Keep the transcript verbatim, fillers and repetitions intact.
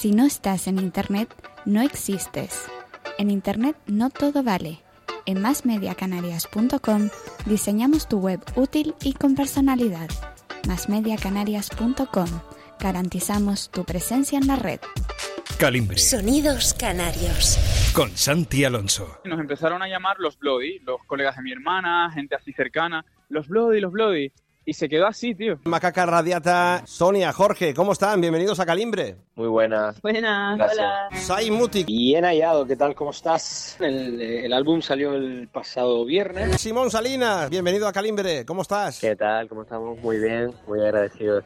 Si no estás en Internet, no existes. En Internet no todo vale. En más media canarias punto com diseñamos tu web útil y con personalidad. más media canarias punto com. Garantizamos tu presencia en la red. Calimbre. Sonidos canarios. Con Santi Alonso. Nos empezaron a llamar los Bloody, los colegas de mi hermana, gente así cercana. Los Bloody, los Bloody. Y se quedó así, tío. Macaca Radiata, Sonia, Jorge, ¿cómo están? Bienvenidos a Calimbre. Muy buenas. Buenas, Gracias. hola. Sai Mutic. Bien hallado, ¿qué tal? ¿Cómo estás? El, el álbum salió el pasado viernes. Simón Salinas, bienvenido a Calimbre, ¿cómo estás? ¿Qué tal? ¿Cómo estamos? Muy bien, muy agradecido